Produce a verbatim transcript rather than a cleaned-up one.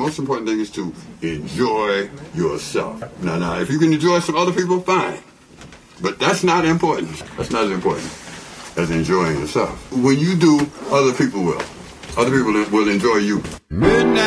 most important thing is to enjoy yourself. Now, now, if you can enjoy some other people, fine. But that's not important. That's not as important as enjoying yourself. When you do, other people will. Other people will enjoy you. Midnight.